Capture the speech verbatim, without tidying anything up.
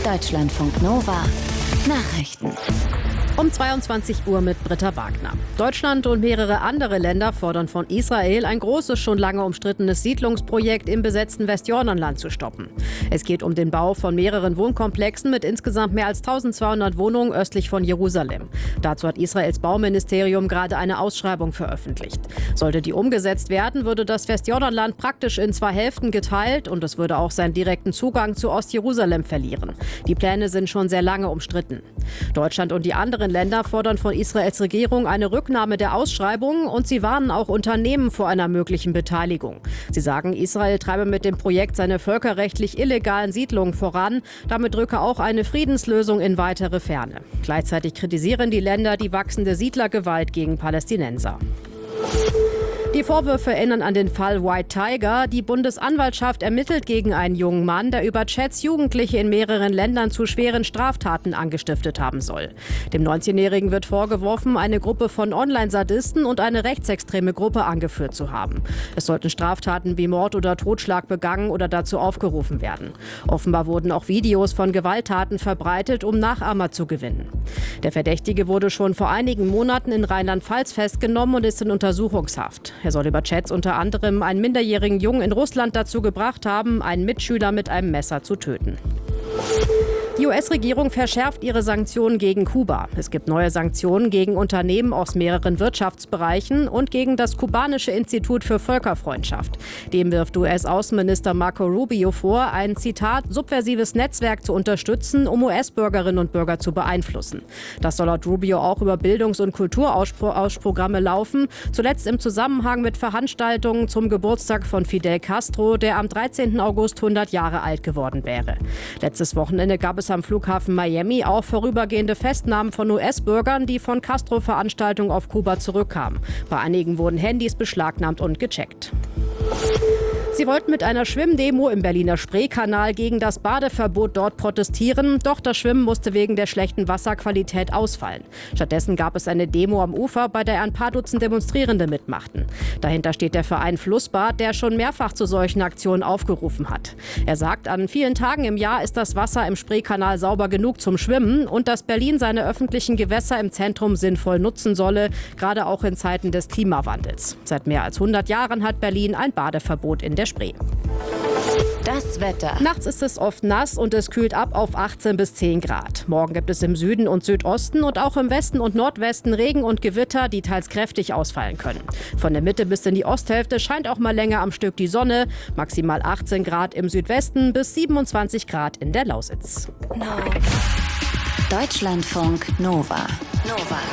Deutschlandfunk Nova Nachrichten. Um zweiundzwanzig Uhr mit Britta Wagner. Deutschland und mehrere andere Länder fordern von Israel, ein großes, schon lange umstrittenes Siedlungsprojekt im besetzten Westjordanland zu stoppen. Es geht um den Bau von mehreren Wohnkomplexen mit insgesamt mehr als eintausendzweihundert Wohnungen östlich von Jerusalem. Dazu hat Israels Bauministerium gerade eine Ausschreibung veröffentlicht. Sollte die umgesetzt werden, würde das Westjordanland praktisch in zwei Hälften geteilt und es würde auch seinen direkten Zugang zu Ostjerusalem verlieren. Die Pläne sind schon sehr lange umstritten. Deutschland und die anderen Länder fordern von Israels Regierung eine Rücknahme der Ausschreibung und sie warnen auch Unternehmen vor einer möglichen Beteiligung. Sie sagen, Israel treibe mit dem Projekt seine völkerrechtlich illegalen Siedlungen voran. Damit rücke auch eine Friedenslösung in weitere Ferne. Gleichzeitig kritisieren die Länder die wachsende Siedlergewalt gegen Palästinenser. Die Vorwürfe erinnern an den Fall White Tiger. Die Bundesanwaltschaft ermittelt gegen einen jungen Mann, der über Chats Jugendliche in mehreren Ländern zu schweren Straftaten angestiftet haben soll. Dem neunzehnjährigen wird vorgeworfen, eine Gruppe von Online-Sadisten und eine rechtsextreme Gruppe angeführt zu haben. Es sollten Straftaten wie Mord oder Totschlag begangen oder dazu aufgerufen werden. Offenbar wurden auch Videos von Gewalttaten verbreitet, um Nachahmer zu gewinnen. Der Verdächtige wurde schon vor einigen Monaten in Rheinland-Pfalz festgenommen und ist in Untersuchungshaft. Er soll über Chats unter anderem einen minderjährigen Jungen in Russland dazu gebracht haben, einen Mitschüler mit einem Messer zu töten. Die U S-Regierung verschärft ihre Sanktionen gegen Kuba. Es gibt neue Sanktionen gegen Unternehmen aus mehreren Wirtschaftsbereichen und gegen das kubanische Institut für Völkerfreundschaft. Dem wirft U S-Außenminister Marco Rubio vor, ein, Zitat, subversives Netzwerk zu unterstützen, um U S-Bürgerinnen und Bürger zu beeinflussen. Das soll laut Rubio auch über Bildungs- und Kulturausprogramme laufen, zuletzt im Zusammenhang mit Veranstaltungen zum Geburtstag von Fidel Castro, der am dreizehnten August hundert Jahre alt geworden wäre. Letztes Wochenende gab es am Flughafen Miami auch vorübergehende Festnahmen von U S-Bürgern, die von Castro-Veranstaltungen auf Kuba zurückkamen. Bei einigen wurden Handys beschlagnahmt und gecheckt. Sie wollten mit einer Schwimmdemo im Berliner Spreekanal gegen das Badeverbot dort protestieren, doch das Schwimmen musste wegen der schlechten Wasserqualität ausfallen. Stattdessen gab es eine Demo am Ufer, bei der ein paar Dutzend Demonstrierende mitmachten. Dahinter steht der Verein Flussbad, der schon mehrfach zu solchen Aktionen aufgerufen hat. Er sagt, an vielen Tagen im Jahr ist das Wasser im Spreekanal sauber genug zum Schwimmen und dass Berlin seine öffentlichen Gewässer im Zentrum sinnvoll nutzen solle, gerade auch in Zeiten des Klimawandels. Seit mehr als hundert Jahren hat Berlin ein Badeverbot in der Spree. Das Wetter. Nachts ist es oft nass und es kühlt ab auf achtzehn bis zehn Grad. Morgen gibt es im Süden und Südosten und auch im Westen und Nordwesten Regen und Gewitter, die teils kräftig ausfallen können. Von der Mitte bis in die Osthälfte scheint auch mal länger am Stück die Sonne. Maximal achtzehn Grad im Südwesten bis siebenundzwanzig Grad in der Lausitz. No. Deutschlandfunk Nova. Nova.